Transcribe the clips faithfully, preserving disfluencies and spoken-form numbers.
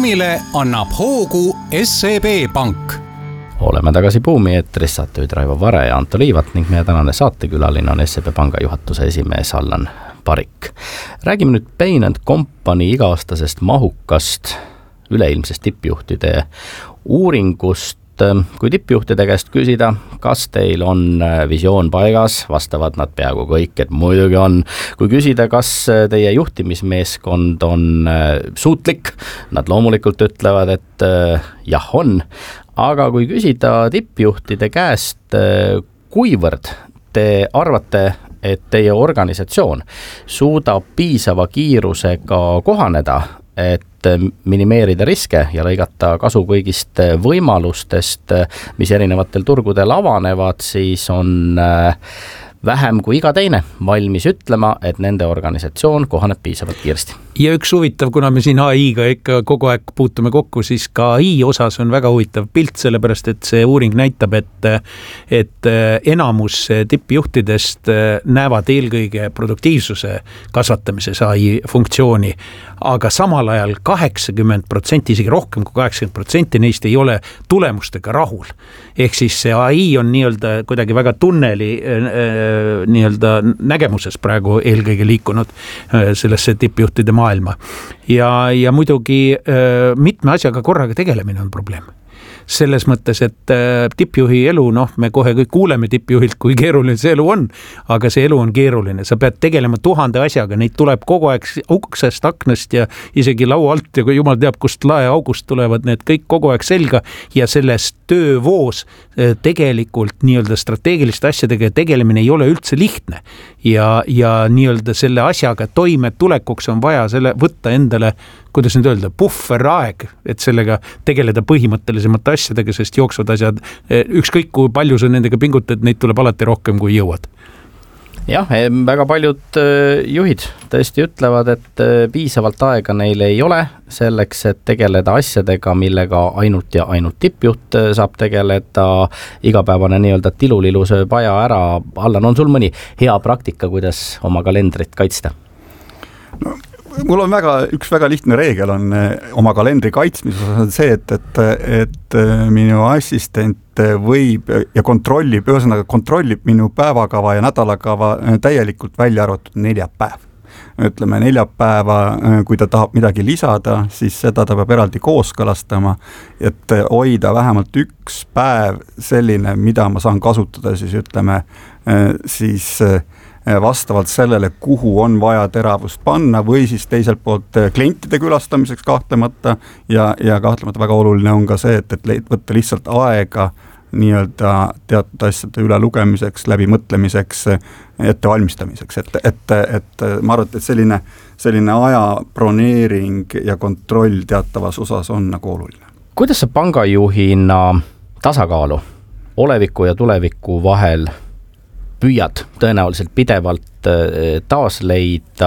buumile annab hoogu S E B Pank. Oleme tagasi Buumi eetris, saatejuhid Raivo Vare ja Anto Liivat ning meie tänane saatekülaline on S E B Panga juhatuse esimees Allan Parik. Räägime nüüd Bain and Company iga-aastasest mahukast üleilmsest tippjuhtide uuringust. Kui tippjuhtide käest küsida, kas teil on visioon paigas, vastavad nad peaaegu kõik, et muidugi on. Kui küsida, kas teie juhtimismeeskond on suutlik, nad loomulikult ütlevad, et jah on. Aga kui küsida tippjuhtide käest, kuivõrd te arvate, et teie organisatsioon suudab piisava kiirusega kohaneda, et minimeerida riske ja lõigata kasu kõigist võimalustest, mis erinevatel turgudel avanevad, siis on vähem kui iga teine valmis ütlema, et nende organisatsioon kohaneb piisavalt kiiresti. Ja üks huvitav, kuna me siin A I-ga ikka kogu aeg puutume kokku, siis ka A I osas on väga huvitav pilt, sellepärast et see uuring näitab, et, et enamus tippjuhtidest näevad eelkõige produktiivsuse kasvatamises A I funktsiooni, aga samal ajal kaheksakümmend protsenti, isegi rohkem kui kaheksakümmend protsenti neist ei ole tulemustega rahul. Ehk siis see A I on nii-öelda kuidagi väga tunneli nii-öelda nägemuses praegu eelkõige liikunud sellesse tippjuhtide maailma. Ja, ja muidugi mitme asjaga korraga tegelemine on probleem. Selles mõttes, et tippjuhi elu, noh, me kohe kõik kuuleme tippjuhilt, kui keeruline see elu on, aga see elu on keeruline. Sa pead tegelema tuhande asjaga, neid tuleb kogu aeg uksest, aknast ja isegi laua alt ja kui jumal teab, kust lae august tulevad need kõik kogu aeg selga ja selles töövoos tegelikult nii-öelda strateegiliste asjadega tegelemine ei ole üldse lihtne ja, ja nii-öelda selle asjaga toime tulekuks on vaja selle võtta endale, kuidas nüüd öelda, pufferaeg, et sellega tegeleda põhimõttelisemate asjadega, sest jooksvad asjad, ükskõik kui palju sa nendega pingutad, neid tuleb alati rohkem kui jõuad. Jah, väga paljud juhid tõesti ütlevad, et piisavalt aega neil ei ole selleks, et tegeleda asjadega, millega ainult ja ainult tippjuht saab tegeleda. Igapäevane nii-öelda tilulilu sööb aja ära. Allan, on sul mõni hea praktika, kuidas oma kalendrit kaitsta? No, mul on väga, üks väga lihtne reegel on oma kalendri kaitsmises on see, et, et, et minu assistent võib ja kontrollib, ühesõnaga kontrollib minu päevakava ja nädalakava täielikult välja arvatud neljapäev. Ütleme neljapäeva, kui ta tahab midagi lisada, siis seda ta peab eraldi kooskõlastama, et hoida vähemalt üks päev selline, mida ma saan kasutada, siis ütleme siis vastavalt sellele, kuhu on vaja teravust panna või siis teiselt poolt klientide külastamiseks kahtlemata ja, ja kahtlemata väga oluline on ka see, et, et võtta lihtsalt aega nii-öelda teatud asjade üle lugemiseks, läbi mõtlemiseks, ette valmistamiseks, et, et, et ma arvan, et selline, selline aja broneering ja kontroll teatavas osas on nagu oluline. Kuidas sa pangajuhina tasakaalu oleviku ja tuleviku vahel püüad tõenäoliselt pidevalt taas leida?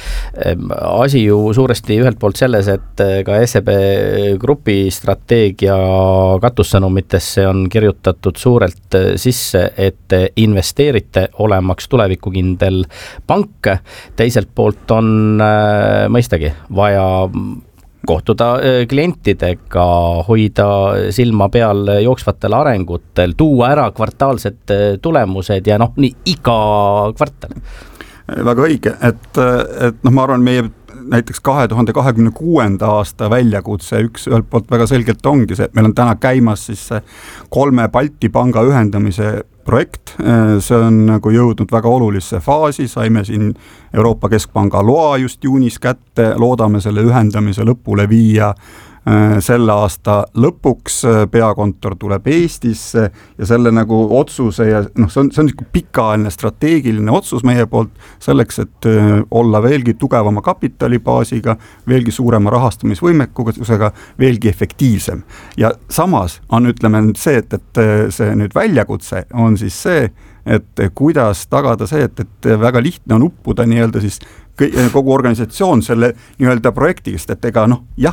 Asi ju suuresti ühelt poolt selles, et ka S E B grupi strateegia katussõnumitesse on kirjutatud suurelt sisse, et investeerite olemaks tulevikukindel pank. Teiselt poolt on mõistagi vaja kohtuda klientidega, hoida silma peal jooksvatel arengutel, tuua ära kvartaalsed tulemused ja noh, nii iga kvartal. Väga õige, et, et noh, ma arvan, meie näiteks kahe tuhande kahekümne kuuenda aasta väljakutse üks ühelt poolt väga selgelt ongi see, et meil on täna käimas siis kolme Balti panga ühendamise projekt, see on nagu jõudnud väga olulisse faasi, saime siin Euroopa Keskpanga loa just juunis kätte, loodame selle ühendamise lõpule viia selle aasta lõpuks, peakontor tuleb Eestisse ja selle nagu otsuse ja noh, see on, see on pikaajaline strateegiline otsus meie poolt selleks, et olla veelgi tugevama kapitalibaasiga, veelgi suurema rahastamisvõimekusega, veelgi efektiivsem. Ja samas on, ütleme see, et, et see nüüd väljakutse on siis see, et kuidas tagada see, et, et väga lihtne on uppuda nii-öelda siis kogu organisatsioon selle nii-öelda projektist, et ega noh, jah,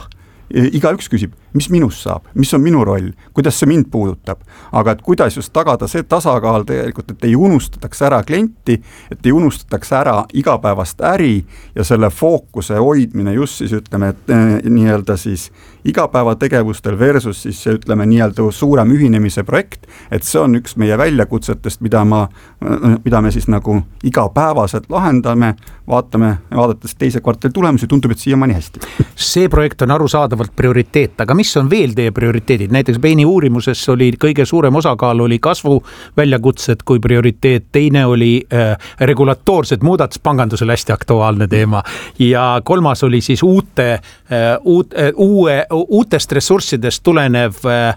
igaüks küsib, mis minust saab, mis on minu roll, kuidas see mind puudutab, aga et kuidas just tagada see tasakaal tegelikult, et ei unustataks ära klienti, et ei unustataks ära igapäevast äri ja selle fookuse hoidmine just siis ütleme, et nii-öelda siis igapäevategevustel versus siis ütleme nii-öelda suurem ühinemise projekt, et see on üks meie väljakutsetest, mida, ma, mida me siis nagu igapäevaselt lahendame, vaatame, vaadates teise kvartali tulemusi, tundub, et siiamaani hästi. See projekt on arusaadavalt prioriteet, aga mis on veel teie prioriteedid? Näiteks Baini uurimuses oli kõige suurem osakaal oli kasvu väljakutsed kui prioriteet, teine oli äh, regulatoorsed muudatus, pangandusel hästi aktuaalne teema ja kolmas oli siis uute, äh, uut, äh, uue, uutest ressurssidest tulenev äh,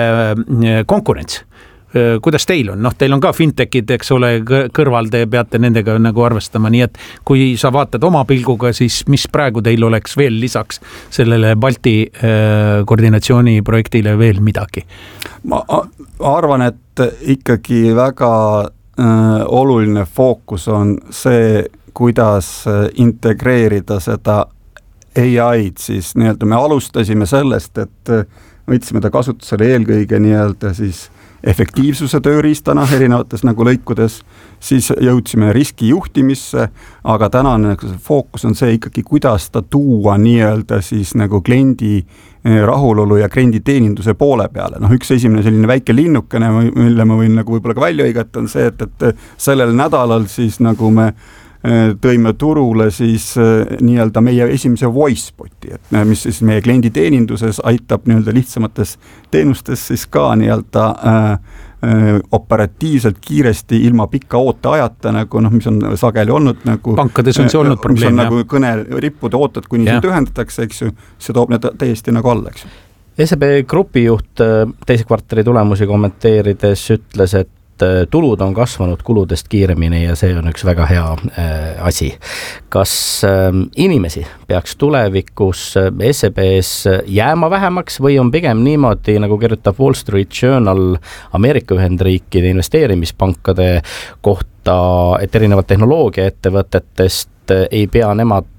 äh, konkurents. Kuidas teil on? Noh, teil on ka fintechid, eks ole, kõrval te peate nendega nagu arvestama, nii et kui sa vaatad oma pilguga, siis mis praegu teil oleks veel lisaks sellele Balti äh, koordinatsiooniprojektile veel midagi? Ma arvan, et ikkagi väga äh, oluline fookus on see, kuidas integreerida seda A I-d, siis nii-öelda me alustasime sellest, et võtsime ta kasutusele eelkõige nii-öelda siis efektiivsuse tööriistana erinevates nagu lõikudes, siis jõudsime riskijuhtimisse, aga tänane fookus on see ikkagi, kuidas ta tuua nii-öelda siis nagu kliendi rahulolu ja kliendi teeninduse poole peale. Noh, üks esimene selline väike linnukene, mille ma võin nagu võib-olla ka välja õigata, on see, et, et sellel nädalal siis nagu me tõime turule siis nii-öelda meie esimese voiceboti, et mis siis meie kliendi teeninduses aitab nii-öelda lihtsamates teenustes siis ka nii-öelda äh, äh, operatiivselt kiiresti ilma pikka oote ajata, nagu noh, mis on sageli olnud nagu pankades on see olnud probleem, mis on jah. Nagu kõne rippude ootad, kuni sind ühendatakse, eks ju, see toob need täiesti nagu alla, eks ju. S E B grupi juht teise kvartali tulemusi kommenteerides ütles, et tulud on kasvanud kuludest kiiremini ja see on üks väga hea äh, asi. Kas äh, inimesi peaks tulevikus S E B-s jääma vähemaks või on pigem niimoodi, nagu kirjutab Wall Street Journal Ameerika Ühendriikide investeerimispankade kohta, et erinevad tehnoloogiaettevõtetest ei pea nemad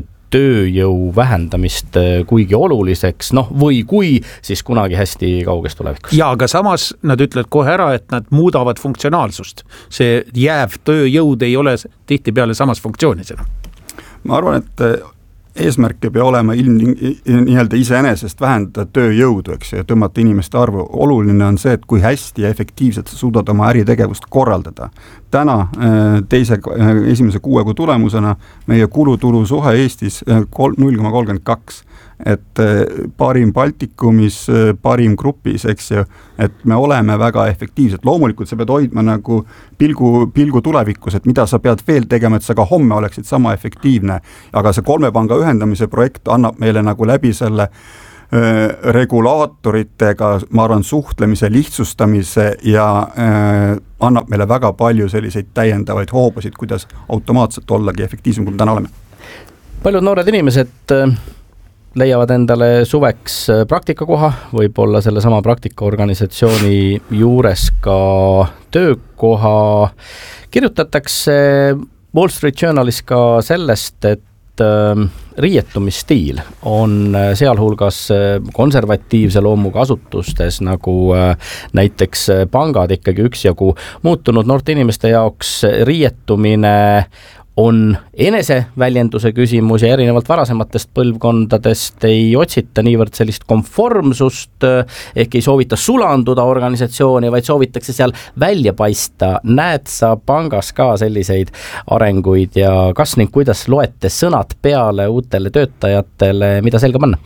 tööjõu vähendamist kuigi oluliseks, noh või kui, siis kunagi hästi kauges tulevikus. Ja, aga samas nad ütlevad kohe ära, et nad muudavad funktsionaalsust. See jääv tööjõud ei ole tihtipeale samas funktsioonis enam. Ma arvan, et eesmärk ei pea olema ilm, nii-öelda iseenesest vähendada tööjõudu, eks, ja tõmmata inimeste arvu. Oluline on see, et kui hästi ja efektiivselt sa suudad oma äritegevust korraldada. Täna teise, esimese kuue kuu tulemusena meie kulutulu suhe Eestis null koma kolmkümmend kaks, et parim Baltikumis, parim grupis, eks ju, et me oleme väga efektiivsed. Loomulikult sa pead hoidma nagu pilgu, pilgu tulevikus, et mida sa pead veel tegema, et sa ka homme oleksid sama efektiivne, aga see kolme panga ühendamise projekt annab meile nagu läbi selle äh, regulaatoritega, ma arvan, suhtlemise, lihtsustamise ja äh, annab meile väga palju selliseid täiendavaid hoobasid, kuidas automaatselt ollagi efektiivsem, kui me täna oleme. Paljud noored inimesed leiavad endale suveks praktikakoha, võib-olla selle sama praktikaorganisatsiooni juures ka töökoha. Kirjutatakse Wall Street Journalis ka sellest, et riietumisstiil on sealhulgas konservatiivse loomuga asutustes, nagu näiteks pangad ikkagi üksjagu muutunud noorte inimeste jaoks. Riietumine on eneseväljenduse küsimus ja erinevalt varasematest põlvkondadest ei otsita niivõrd sellist konformsust, ehk ei soovita sulanduda organisatsiooni, vaid soovitakse seal välja paista. Näed sa pangas ka selliseid arenguid ja kas ning kuidas loete sõnad peale uutele töötajatele, mida selga panna?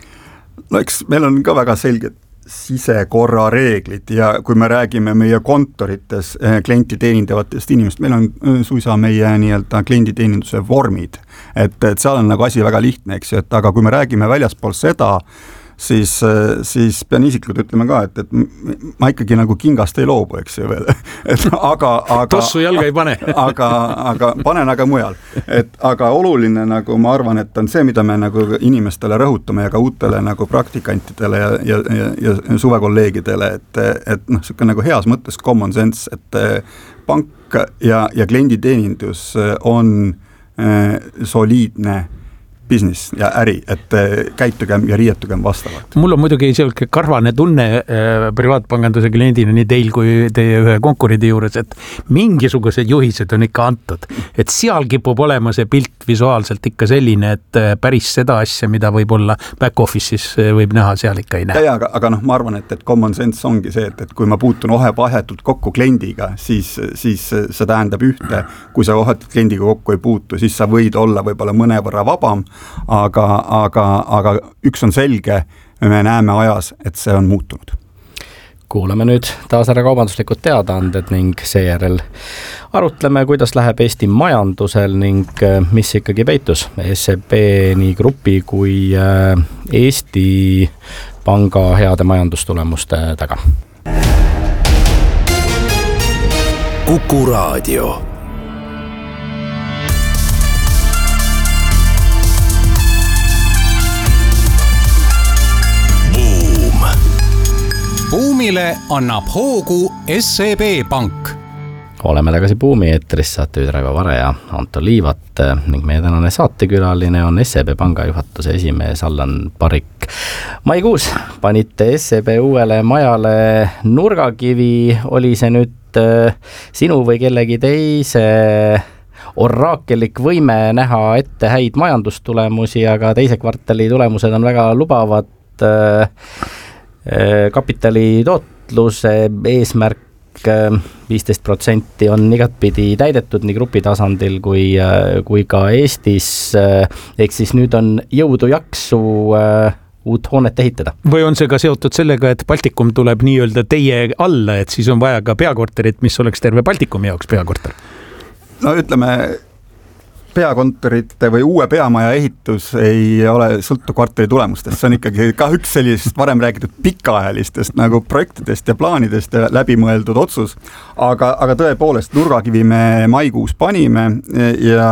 No eks meil on ka väga selged sisekorra reeglid ja kui me räägime meie kontorites klienti teenindavatest inimest, meil on suisa meie nii-öelda klienditeeninduse vormid, et, et seal on nagu asi väga lihtne, eks ju, et aga kui me räägime väljaspool seda, siis, siis pean isiklikult ütlema ka, et, et ma ikkagi nagu kingast ei loobu, eks ju veel. Et aga, aga, tossu jalga ei pane. aga, aga panen aga mujal. Et, aga oluline nagu ma arvan, et on see, mida me nagu inimestele rõhutame ja ka uutele nagu praktikantidele ja, ja, ja, ja suvekolleegidele, et, et noh, siuke nagu heas mõttes common sense, et pank ja, ja klienditeenindus on äh, soliidne business ja äri, et käitugem ja riietugem vastavalt. Mul on muidugi selline karvane tunne äh, privaatpanganduse kliendina nii teil kui teie ühe konkurendi juures, et mingisugused juhised on ikka antud. Et seal kipub olema see pilt visuaalselt ikka selline, et päris seda asja, mida võib olla back office'is võib näha, seal ikka ei näe. Ja, aga, aga noh, ma arvan, et, et common sense ongi see, et, et kui ma puutun ohe vahetult kokku kliendiga, siis, siis see tähendab ühte, kui sa vahetult kliendiga kokku ei puutu, siis sa võid olla võib-olla mõnevõrra vabam, Aga, aga, aga üks on selge, me näeme ajas, et see on muutunud. Kuulame nüüd taas ära kaubanduslikud teadaanded ning seejärel arutleme, kuidas läheb Eesti majandusel ning mis ikkagi peitus S E B nii grupi kui Eesti Panga heade majandustulemuste taga. Kuku Raadio. Buumile annab hoogu S E B Pank. Oleme tagasi Buumi eetris, saatejuht Raivo Vare ja Anto Liivat ning meie tänane saatekülaline on S E B Panga juhatuse esimees Allan Parik. Maikuus panite S E B uuele majale nurgakivi, oli see nüüd sinu või kellegi teise oraakelik võime näha ette häid majandustulemusi, aga teise kvartali tulemused on väga lubavad. Kapitali tootluse eesmärk viisteist protsenti on igatpidi täidetud nii grupi tasandil kui, kui ka Eestis, ehk siis nüüd on jõudu jaksu uut hoonet ehitada. Või on see ka seotud sellega, et Baltikum tuleb nii-öelda teie alla, et siis on vaja ka peakorterit, mis oleks terve Baltikumi jaoks peakorter? No ütleme, peakontorite või uue peamaja ehitus ei ole sõltu kvartali tulemustest, see on ikkagi ka üks sellisest varem räägitud pikaajalistest nagu projektidest ja plaanidest ja läbimõeldud otsus, aga, aga tõepoolest nurgakivi me maikuus panime ja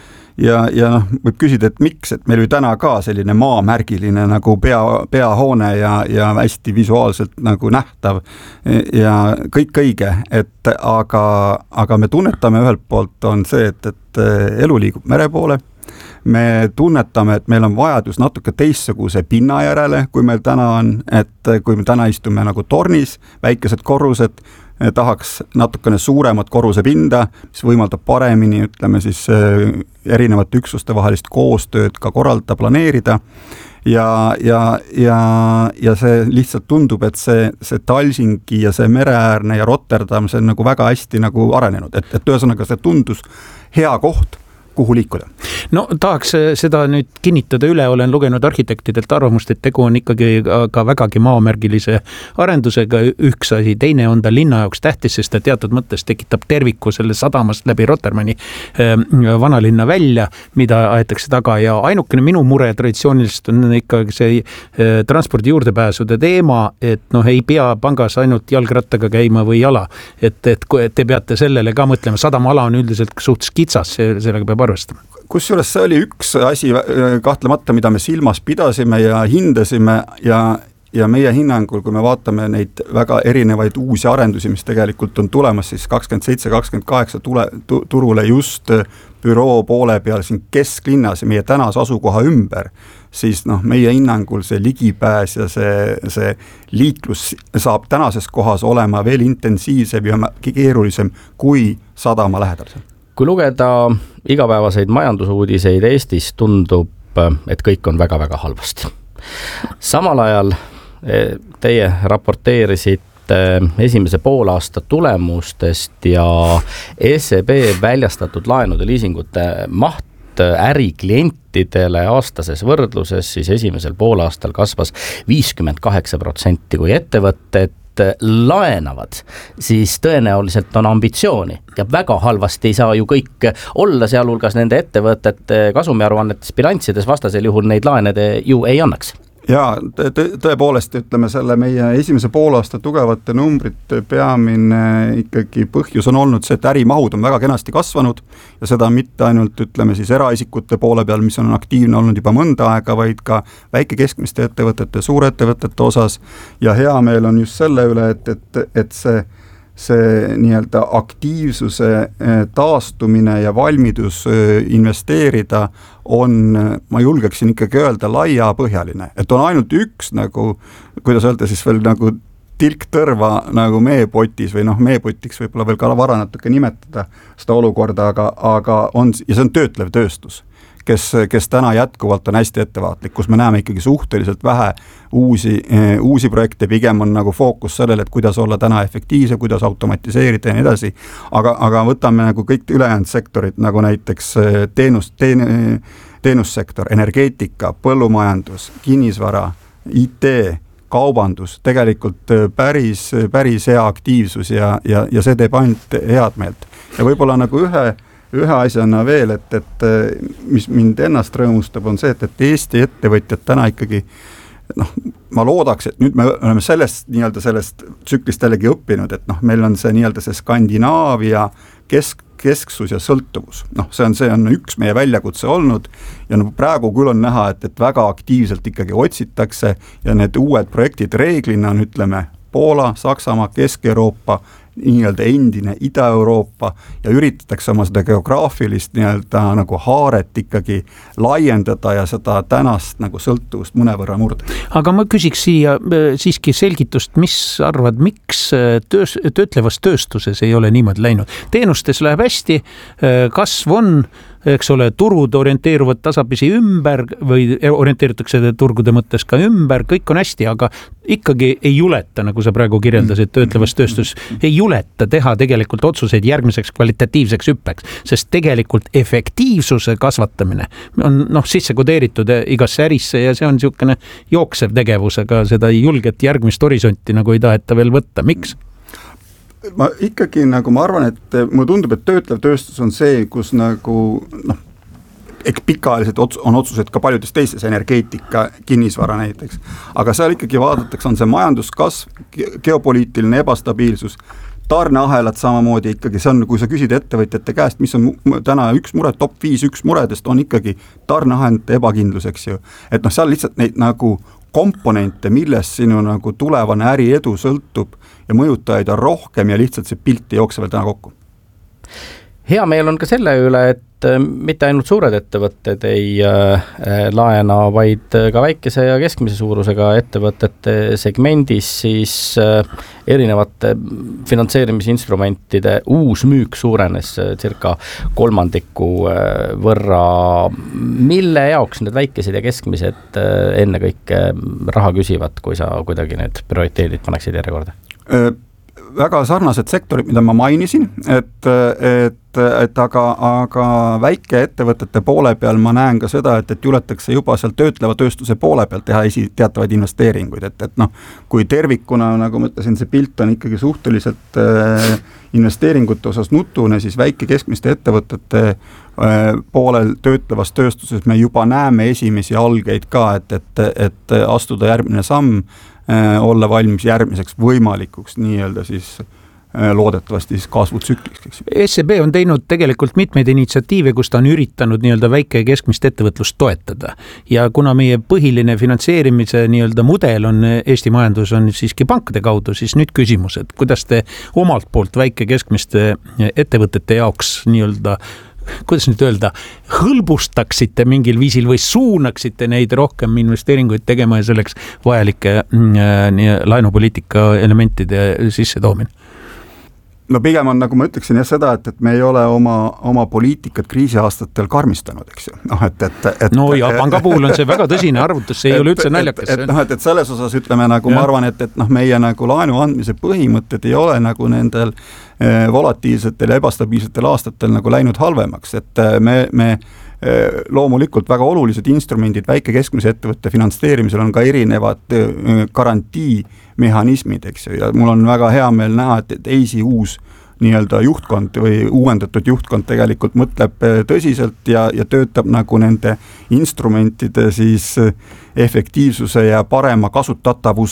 Ja, ja noh, võib küsida, et miks, et meil oli täna ka selline maamärgiline nagu pea, peahoone ja, ja hästi visuaalselt nagu nähtav ja kõik õige, et aga, aga me tunnetame ühelt poolt on see, et, et elu liigub mere poole. Me tunnetame, et meil on vajadus natuke teistsuguse pinna järele, kui meil täna on, et kui me täna istume nagu tornis, väikesed korrused, tahaks natukene suuremat korruse pinda, mis võimaldab paremini, ütleme siis erinevate üksuste vahelist koostööd ka korraldada, planeerida ja, ja, ja, ja see lihtsalt tundub, et see, see Talsingi ja see mereäärne ja Rotterdam, see on nagu väga hästi nagu arenenud, et, et ühesõnaga see tundus hea koht, kuhu liikuda. No tahaks seda nüüd kinnitada üle, olen lugenud arhitektidelt arvamust, et tegu on ikkagi ka vägagi maamärgilise arendusega üks asi, teine on ta linna jaoks tähtis, sest ta teatud mõttes tekitab terviku selle sadamast läbi Rotterdami vanalinna välja, mida aetakse taga ja ainukene minu mure traditsiooniliselt on ikkagi see transpordi juurdepääsude teema, et noh, ei pea pangas ainult jalgrattaga käima või jala, et, et te peate sellele ka mõtlema, sadamaala on üldiselt suhtes kitsas, sellega peab arvestama. Kusjuures see oli üks asi kahtlemata, mida me silmas pidasime ja hindasime ja, ja meie hinnangul, kui me vaatame neid väga erinevaid uusi arendusi, mis tegelikult on tulemas siis kakskümmend seitse kakskümmend kaheksa tule, tu, turule just büroo poole peal siin kesklinnas ja meie tänase asukoha ümber, siis noh, meie hinnangul see ligipääs ja see, see liiklus saab tänases kohas olema veel intensiivsem ja keerulisem kui sadama lähedal. Kui lugeda igapäevaseid majandusuudiseid Eestis, tundub, et kõik on väga-väga halvasti. Samal ajal teie raporteerisite esimese poolaasta tulemustest ja S E B väljastatud laenude liisingute maht äriklientidele aastases võrdluses, siis esimesel poolaastal kasvas viiskümmend kaheksa protsenti, kui ettevõtted laenavad, siis tõenäoliselt on ambitsiooni ja väga halvasti ei saa ju kõik olla, sealhulgas nende ettevõtete kasumiaruannetes bilanssides, vastasel juhul neid laenede ju ei annaks. Jaa, tõepoolest ütleme selle meie esimese poolaasta tugevate numbrite peamine ikkagi põhjus on olnud see, et ärimahud on väga kenasti kasvanud ja seda mitte ainult ütleme siis eraisikute poole peal, mis on aktiivne olnud juba mõnda aega, vaid ka väike-keskmiste ettevõtete, suurettevõtete osas ja hea meel on just selle üle, et, et, et see see nii-öelda aktiivsuse taastumine ja valmidus investeerida on, ma julgeksin ikkagi öelda, laiapõhjaline. Et on ainult üks nagu, kuidas öelda siis veel nagu tilk tõrva nagu meepotis või noh, meepotiks võib-olla veel ka vara natuke nimetada seda olukorda, aga, aga on, ja see on töötlev tööstus, kes, kes täna jätkuvalt on hästi ettevaatlik, kus me näeme ikkagi suhteliselt vähe uusi, uusi projekte, pigem on nagu fookus sellele, et kuidas olla täna efektiivse, kuidas automatiseerida ja nii edasi, aga, aga võtame nagu kõik ülejäänud sektorid, nagu näiteks teenus, teen, teenussektor, energeetika, põllumajandus, kinnisvara, I T, kaubandus, tegelikult päris, päris hea aktiivsus ja, ja, ja see teeb ainult head meelt. Ja võib-olla nagu ühe ühe asjana veel, et, et mis mind ennast rõõmustab, on see, et, et Eesti ettevõtjad täna ikkagi, noh, ma loodaks, et nüüd me oleme sellest, nii-öelda sellest tsüklist jällegi õppinud, et noh, meil on see nii-öelda see Skandinaavia kesk, kesksus ja sõltuvus. Noh, see on, see on üks meie väljakutse olnud ja no praegu küll on näha, et, et väga aktiivselt ikkagi otsitakse ja need uued projektid reeglina on, ütleme, Poola, Saksamaa, Kesk-Euroopa, nii-öelda endine Ida-Euroopa ja üritatakse oma seda geograafilist nii-öelda nagu haaret ikkagi laiendada ja seda tänast nagu sõltuvust mõnevõrra murda. Aga ma küsiks siia siiski selgitust, mis arvad, miks töös, töötlevas tööstuses ei ole niimoodi läinud? Teenustes läheb hästi, kasv on, eks ole, turud orienteeruvad tasapisi ümber või orienteeritakse turgude mõttes ka ümber, kõik on hästi, aga ikkagi ei juleta, nagu sa praegu kirjeldasid, töötlevas tööstus, ei juleta teha tegelikult otsuseid järgmiseks kvalitatiivseks hüppeks, sest tegelikult efektiivsuse kasvatamine on noh, sisse kodeeritud igasse ärisse ja see on niisugune jooksev tegevus, aga seda julget järgmist horisonti nagu ei taheta veel võtta. Miks? Ma ikkagi nagu ma arvan, et mulle tundub, et töötlev tööstus on see, kus nagu noh, eks pikaajaliselt on otsused ka paljudes teistes, energeetika, kinnisvara näiteks, aga seal ikkagi vaadatakse, on see majanduskasv, geopoliitiline ebastabiilsus, tarneahelad samamoodi ikkagi, see on, kui sa küsid ettevõtjate käest, mis on täna üks mure, top viis üks muredest on ikkagi tarneahelate ebakindlus, eks ju, et noh, seal lihtsalt neid nagu komponente, millest sinu nagu tulevane äri edu sõltub ja mõjutajaid on rohkem ja lihtsalt see pilt ei jookse veel täna kokku. Hea meel on ka selle üle, et mitte ainult suured ettevõtted ei äh, laena, vaid ka väikese ja keskmise suurusega ettevõtete segmendis siis äh, erinevate finantseerimisinstrumentide uus müük suurenes circa kolmandiku äh, võrra. Mille jaoks need väikesed ja keskmised äh, enne kõike raha küsivad, kui sa kuidagi need prioriteedid paneksid järjekorda? Öö väga sarnased sektorid, mida ma mainisin, et, et, et aga, aga väike ettevõtete poole peal ma näen ka seda, et, et juletakse juba seal töötleva tööstuse poole peal teha esi teatavaid investeeringuid, et, et noh, kui tervikuna, nagu ma ütlesin, see pilt on ikkagi suhteliselt äh, investeeringute osas nutune, siis väike keskmiste ettevõtete äh, poolel töötlevas tööstuses me juba näeme esimesi algeid ka, et, et, et astuda järgmine samm, olla valmis järgmiseks võimalikuks nii-öelda siis loodetavasti siis kasvutsükliks. S E B on teinud tegelikult mitmeid initsiatiive, kus ta on üritanud nii-öelda väike ja keskmist ettevõtlust toetada. Ja kuna meie põhiline finantseerimise nii-öelda mudel on Eesti majandus on siiski pankade kaudu, siis nüüd küsimus, et kuidas te omalt poolt väike keskmiste ettevõtete jaoks nii-öelda kuidas nüüd öelda, hõlbustaksite mingil viisil või suunaksite neid rohkem investeeringuid tegema ja selleks vajalike äh, laenupoliitika elementide sisse toomine? No pigem on, nagu ma ütleksin jah seda, et, et me ei ole oma, oma poliitikat kriisiaastatel karmistanud, eks ju. No, et, et, et, no ja panga puhul on see väga tõsine arvutus, see ei et, ole üldse naljakas. Et, et, no, et, et selles osas ütleme, nagu ja. Ma arvan, et, et noh, meie nagu laenu andmise põhimõtted ei ole nagu nendel eh, volatiilsetel ja ebastabiilsetel aastatel nagu läinud halvemaks, et me, me eh, loomulikult väga olulised instrumendid väike keskmise ettevõtte finantseerimisel on ka erinevad eh, garantii mehhanismid, eks ju, ja mul on väga hea meel näha, et, et eisi uus nii-öelda juhtkond või uuendatud juhtkond tegelikult mõtleb tõsiselt ja, ja töötab nagu nende instrumentide siis efektiivsuse ja parema kasutatavuse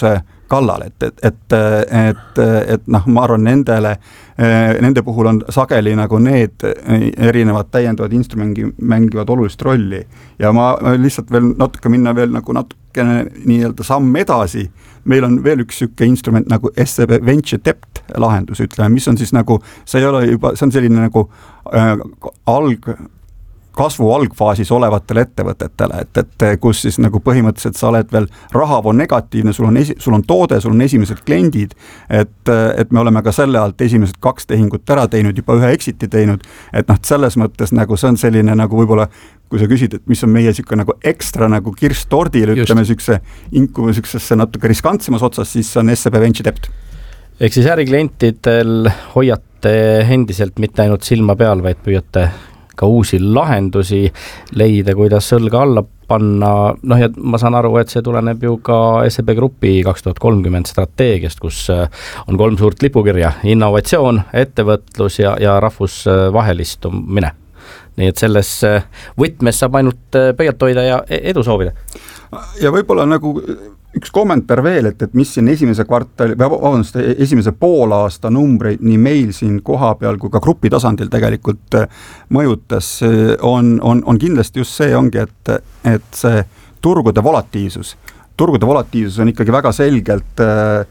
kallal, et, et, et, et, et noh, ma arvan, nendele, nende puhul on sageli nagu need erinevad täiendavad instrumendi mängivad olulist rolli ja ma lihtsalt veel natuke minna veel nagu natukene nii-öelda samm edasi, meil on veel üks sükke instrument nagu S E B Venture Debt lahendus, ütleme, mis on siis nagu, see ei ole juba, see on selline nagu äh, alg kasvu algfaasis olevatele ettevõtetele, et, et kus siis nagu põhimõtteliselt sa oled veel rahavoon negatiivne, sul on, esi, sul on toode, sul on esimesed kliendid, et, et me oleme ka selle alt esimesed kaks tehingut ära teinud, juba ühe exiti teinud, et noh, selles mõttes nagu see on selline nagu võib-olla, kui sa küsid, et mis on meie siuke nagu ekstra nagu kirstordil, ütleme siukse inku siuksesse natuke riskantsemas otsas, siis on S E B Venture Debt. Ehk siis äriklientidel hoiate endiselt mitte ainult silma peal, vaid püüate ka uusi lahendusi leida, kuidas õlga alla panna, noh ja ma saan aru, et see tuleneb ju ka S E B Grupi kaks tuhat kolmkümmend strateegiast, kus on kolm suurt lipukirja, innovatsioon, ettevõtlus ja, ja rahvusvahelistumine. Nii et selles võtmes saab ainult pöialt hoida ja edu soovida. Ja võib-olla nagu üks kommentaar veel, et, et mis siin esimese kvartali, vabandust, esimese poolaasta numbreid nii meil siin koha peal kui ka grupi tasandil tegelikult mõjutas, on, on, on kindlasti just see ongi, et, et see turgude volatiivsus, turgude volatiivsus on ikkagi väga selgelt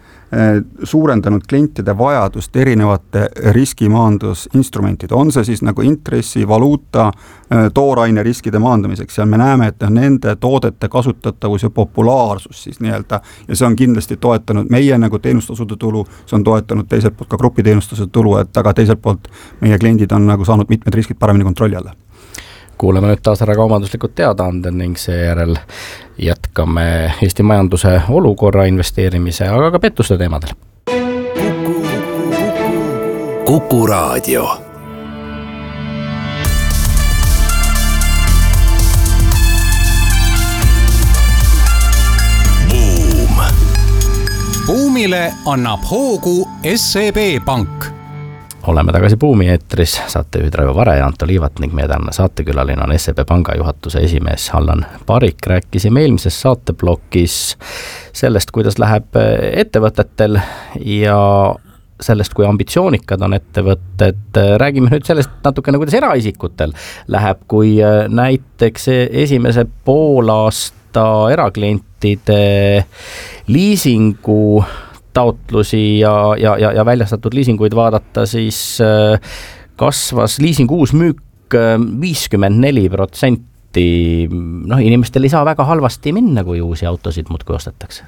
suurendanud klientide vajadust erinevate riskimaandusinstrumentide, on see siis nagu intressi, valuuta, tooraine riskide maandamiseks ja me näeme, et nende toodete kasutatavus ja populaarsus siis nii-öelda ja see on kindlasti toetanud meie nagu teenustasude tulu, see on toetanud teiselt poolt ka grupi teenustasude tulu, et aga teiselt poolt meie kliendid on nagu saanud mitmed riskid paremini kontrolli alla. Kuuleme nüüd taas ära kaubanduslikud teadaanded ning seejärel jätkame Eesti majanduse olukorra investeerimise, aga ka pettuste teemadel. Kuku Raadio. Boom. Boomile annab hoogu S E B Pank. Oleme tagasi Buumi eetris, saatejuhid Raivo Vare ja Anto Liivat ning meie tänane saatekülaline on S E B Panga juhatuse esimees Allan Parik. Rääkisime eelmises saateblokis sellest, kuidas läheb ettevõtetel ja sellest, kui ambitsioonikad on ettevõtted. Räägime nüüd sellest natukene, kuidas eraisikutel läheb, kui näiteks esimese poolaasta eraklientide liisingu taotlusi ja, ja, ja, ja väljastatud liisinguid vaadata, siis kasvas liisingu uus müük viiskümmend neli protsenti. Noh, inimestel ei saa väga halvasti minna, kui uusi autosid muudkui ostetakse.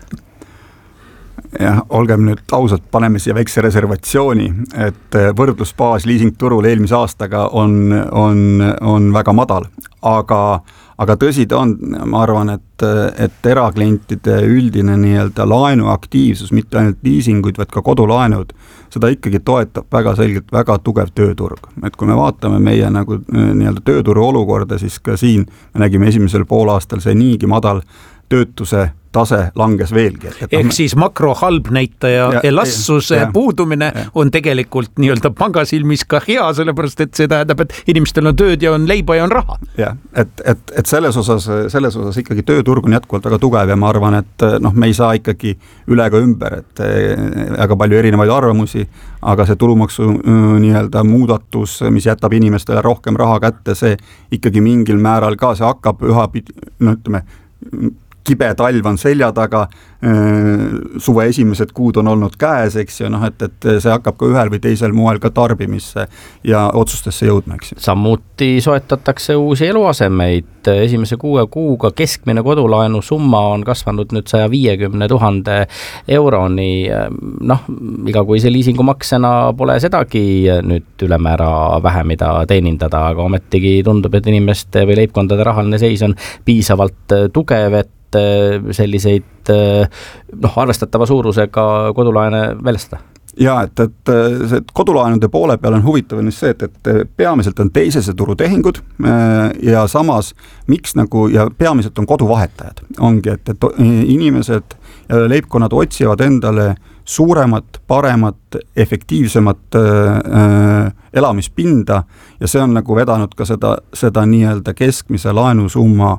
Jah, olgem nüüd ausalt, paneme siia väikse reservatsiooni, et võrdlusbaas liisingturul eelmise aastaga on, on, on väga madal, aga, aga tõsi ta on, ma arvan, et, et eraklientide üldine nii-öelda laenuaktiivsus, mitte ainult liisinguid, vaid ka kodulaenud, seda ikkagi toetab väga selgelt väga tugev tööturg. Et kui me vaatame meie nagu nii-öelda tööturu olukorda, siis ka siin me nägime esimesel poolaastal see niigi madal töötuse tase langes veelgi. Et, et ehk me... siis makro halb näitaja ja, elastsuse ja, puudumine ja. On tegelikult nii-öelda pangasilmis ka hea, sellepärast et see tähendab, et inimestel on tööd ja on leiba ja on raha. Ja, et, et, et selles osas, selles osas ikkagi tööturg on jätkuvalt väga tugev ja ma arvan, et noh, me ei saa ikkagi üle ega ümber, et väga palju erinevaid arvamusi, aga see tulumaksu nii-öelda muudatus, mis jätab inimestele rohkem raha kätte, see ikkagi mingil määral ka, see hakkab üha, no ütleme, kibe talv on selja taga, suve esimesed kuud on olnud käes, eks ju, noh, et, et see hakkab ka ühel või teisel moel ka tarbimisse ja otsustesse jõudma, eks ju. Samuti soetatakse uusi eluasemeid. Esimese kuue kuuga keskmine kodulaenu summa on kasvanud nüüd saja viiekümne tuhande euroni. Noh, iga kui see liisingumaksena pole sedagi nüüd ülemäära vähe, mida teenindada, aga ometigi tundub, et inimeste või leibkondade rahaline seis on piisavalt tugev, et selliseid noh, arvestatava suurusega kodulaene väljastada. Ja, et, et see kodulaenude poole peal on huvitav on see, et, et peamiselt on teisese turu tehingud ja samas miks nagu ja peamiselt on koduvahetajad. Ongi, et, et inimesed ja leibkonnad otsivad endale suuremat, paremat, efektiivsemat äh, elamispinda ja see on nagu vedanud ka seda, seda nii-öelda keskmise laenusumma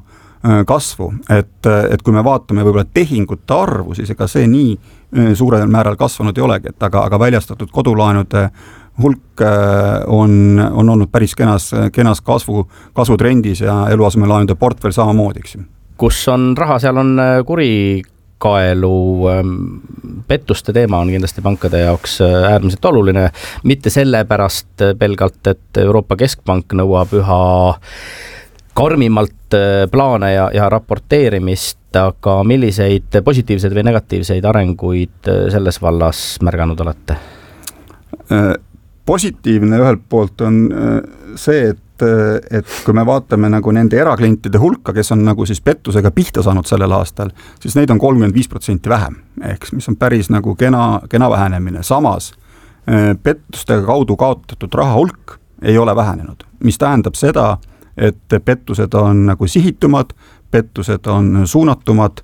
kasvu, et, et kui me vaatame võib-olla tehingute arvu, siis ega see nii suurel määral kasvanud ei olegi, et aga, aga väljastatud kodulaenude hulk on, on olnud päris kenas, kenas kasvu, kasvutrendis ja eluasemelaenude portfell samamoodi, eks ju. Kus on raha, seal on kuri kaelu. Pettuste teema on kindlasti pankade jaoks äärmiselt oluline, mitte sellepärast pelgalt, et Euroopa Keskpank nõuab üha karmimalt plaane ja, ja raporteerimist, aga milliseid positiivseid või negatiivseid arenguid selles vallas märganud olete? Positiivne ühelt poolt on see, et et kui me vaatame nagu nende eraklientide hulka, kes on nagu siis pettusega pihta saanud sellel aastal, siis neid on kolmkümmend viis protsenti vähem, ehk mis on päris nagu kena, kena vähenemine. Samas pettustega kaudu kaotatud raha hulk ei ole vähenenud, mis tähendab seda, et pettused on nagu sihitumad, pettused on suunatumad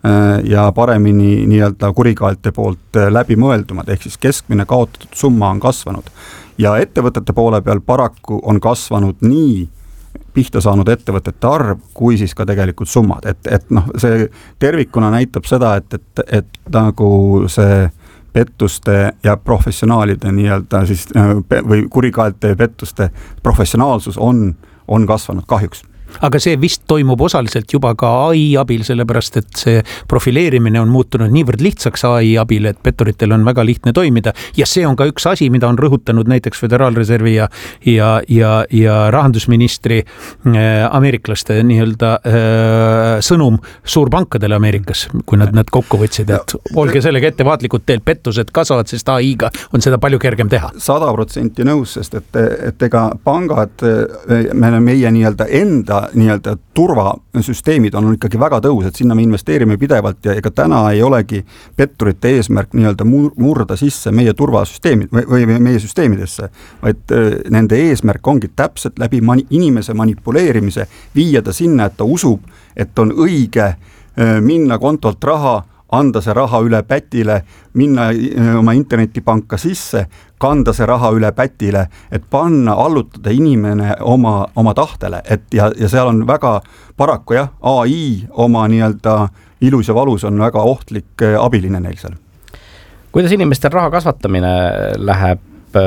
ja paremini nii-öelda kurikaalte poolt läbimõeldumad, ehk siis keskmine kaotatud summa on kasvanud. Ja ettevõtete poole peal paraku on kasvanud nii pihta saanud ettevõtete arv, kui siis ka tegelikult summad. Et, et noh, see tervikuna näitab seda, et, et, et nagu see pettuste ja professionaalide nii-öelda siis või kurikaalte pettuste professionaalsus on, on kasvanud kahjuks. Aga see vist toimub osaliselt juba ka A I abil, sellepärast et see profileerimine on muutunud niivõrd lihtsaks A I abil, et petturitel on väga lihtne toimida ja see on ka üks asi, mida on rõhutanud näiteks Föderaalreservi ja, ja, ja, ja rahandusministri äh, ameeriklaste nii-öelda äh, sõnum suurpankadele Ameerikas, kui nad nad kokku võtsid, et olge sellega ettevaatlikud, teil pettused kasvavad, sest A I-ga on seda palju kergem teha. Sada protsenti nõus, sest et, et ega pangad, me meie nii-öelda enda nii-öelda turvasüsteemid on ikkagi väga tõused, sinna me investeerime pidevalt ja ega täna ei olegi petturite eesmärk nii-öelda murda sisse meie turvasüsteemid või, või meie süsteemidesse, vaid nende eesmärk ongi täpselt läbi mani, inimese manipuleerimise viia ta sinna, et ta usub, et on õige minna kontolt raha, anda see raha üle pätile, minna oma internetipanka sisse, kanda see raha üle pätile, et panna, allutada inimene oma, oma tahtele, et ja, ja seal on väga paraku jah, A I oma nii-öelda ilus ja valus on väga ohtlik abiline neil seal. Kuidas inimestel raha kasvatamine läheb?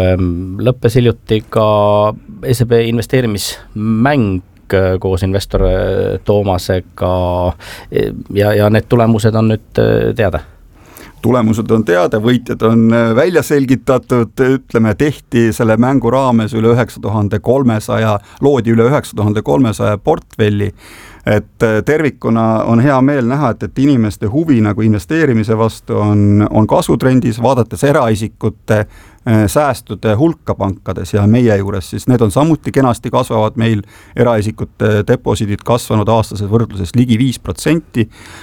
Lõppes hiljuti ka S E B investeerimismäng koos investor Toomasega ja, ja need tulemused on nüüd teada? Tulemused on teada, võitjad on välja selgitatud, ütleme, tehti selle mängu raames üle üheksa tuhande kolmesaja, loodi üle üheksa tuhande kolmesaja portfelli, et tervikuna on hea meel näha, et, et inimeste huvi nagu investeerimise vastu on, on kasvutrendis, vaadates eraisikute säästude hulka pankades ja meie juures, siis need on samuti kenasti kasvavad meil, eraisikute deposiidid kasvanud aastases võrdluses ligi viis protsenti,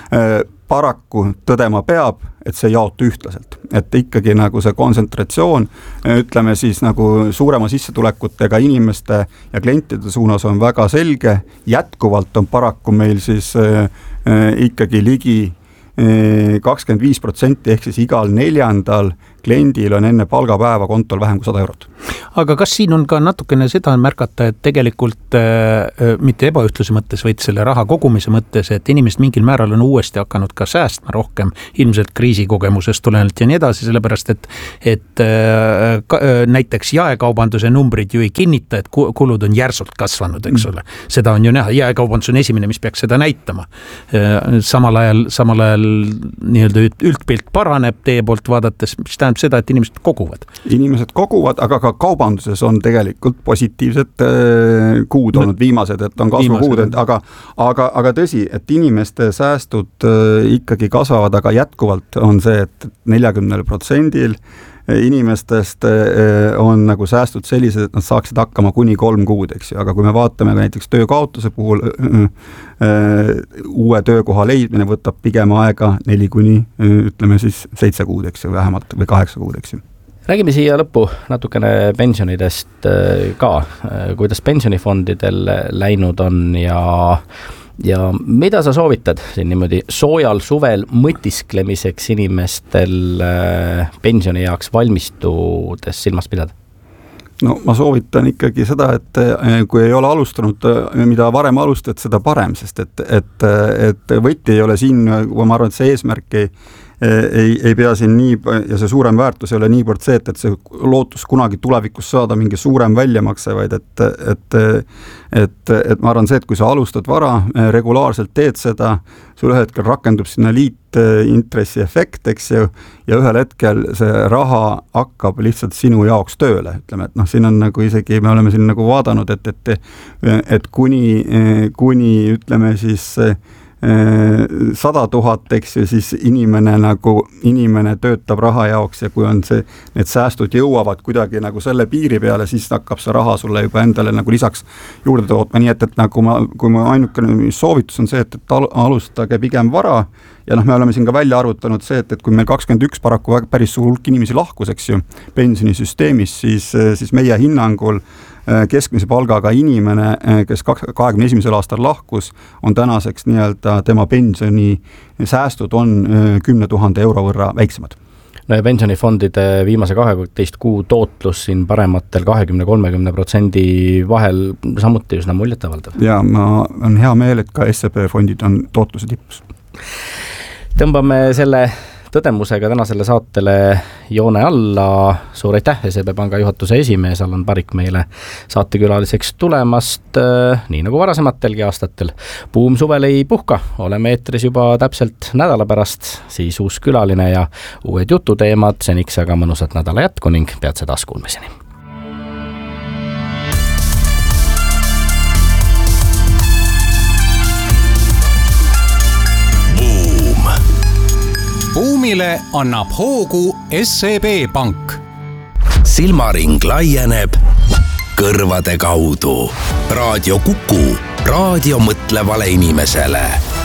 paraku tõdema peab, et see jaotu ühtlaselt, et ikkagi nagu see kontsentratsioon, ütleme siis nagu suurema sissetulekutega inimeste ja klientide suunas on väga selge, jätkuvalt on paraku meil siis äh, ikkagi ligi kakskümmend viis protsenti ehk siis igal neljandal kliendil on enne palgapäeva kontol vähem kui sada eurot. Aga kas siin on ka natukene seda märgata, et tegelikult äh, mitte ebaühtluse mõttes, vaid selle raha kogumise mõttes, et inimesed mingil määral on uuesti hakanud ka säästma rohkem, ilmselt kriisikogemusest tulenevalt ja nii edasi, sellepärast et, et äh, ka, äh, näiteks jaekaubanduse numbrid ju ei kinnita, et kulud on järsult kasvanud, eks ole. Seda on ju näha, jaekaubandus on esimene, mis peaks seda näitama. Äh, samal ajal, samal ajal nii-öelda üldpilt paraneb teie poolt vaadates, mis tähendab seda, et inimesed koguvad. Inimesed koguvad, aga ka kaubanduses on tegelikult positiivsed kuud olnud viimased, et on kasvukuud, aga, aga, aga tõsi, et inimeste säästud ikkagi kasvavad, aga jätkuvalt on see, et neljakümnel protsendil inimestest on nagu säästud sellised, et nad saaksid hakkama kuni kolm kuud, eks ju, aga kui me vaatame näiteks töökaotuse puhul, uue töökoha leidmine võtab pigem aega neli kuni, ütleme siis seitse kuud, eks ju, vähemalt või kaheksa kuud, eks ju. Räägime siia lõppu natukene pensionidest ka, kuidas pensionifondidel läinud on ja ja mida sa soovitad siin niimoodi soojal suvel mõtisklemiseks inimestel pensioni jaoks valmistudes silmas pidada? no ma soovitan ikkagi seda, et kui ei ole alustanud, mida varem alustad, seda parem, sest et, et, et võti ei ole siin, ma arvan, et see eesmärk ei ei, ei pea siin nii, ja see suurem väärtus ei ole niivõrd see, et, et see lootus kunagi tulevikus saada mingi suurem väljamakse, vaid et, et, et, et ma arvan see, et kui sa alustad vara, regulaarselt teed seda, sul ühel hetkel rakendub sinna liitintressi efekt, eks ju, ja ühel hetkel see raha hakkab lihtsalt sinu jaoks tööle, ütleme, et noh, siin on nagu isegi, me oleme siin nagu vaadanud, et, et, et kuni, kuni ütleme siis sada tuhat, eks ju, siis inimene nagu, inimene töötab raha jaoks ja kui on see, need säästud jõuavad kuidagi nagu selle piiri peale, siis hakkab see raha sulle juba endale nagu lisaks juurde tootma, nii et, et nagu ma, kui ma ainukene soovitus on see, et, et alustage pigem vara ja noh, me oleme siin ka välja arvutanud see, et, et kui meil kakskümmend üks paraku päris suur hulk inimesi lahkus, eks ju, pensionisüsteemis, siis, siis meie hinnangul keskmise palgaga inimene, kes kahekümne esimesel aastal lahkus, on tänaseks nii-öelda tema pensioni säästud on kümne tuhande euro võrra väiksemad. No ja pensionifondide viimase kaheteist kuu tootlus siin parematel kahekümne kolmekümne protsendi vahel samuti üsna muljetavaldav. Ja ma on hea meel, et ka S E B fondid on tootluse tipus. Tõmbame selle tõdemusega tänasele saatele joone alla. Suur aitäh S E B Panga juhatuse esimees Allan Parik meile saatekülaliseks tulemast, nii nagu varasematelgi aastatel. Buum suvel ei puhka, oleme eetris juba täpselt nädala pärast, siis uus külaline ja uued jututeemad, seniks aga mõnusat nädala jätku ning peatse taas kuulmiseni. Buumile annab hoogu S E B Pank. Silmaring laieneb kõrvade kaudu. Raadio Kuku, raadio mõtlevale inimesele.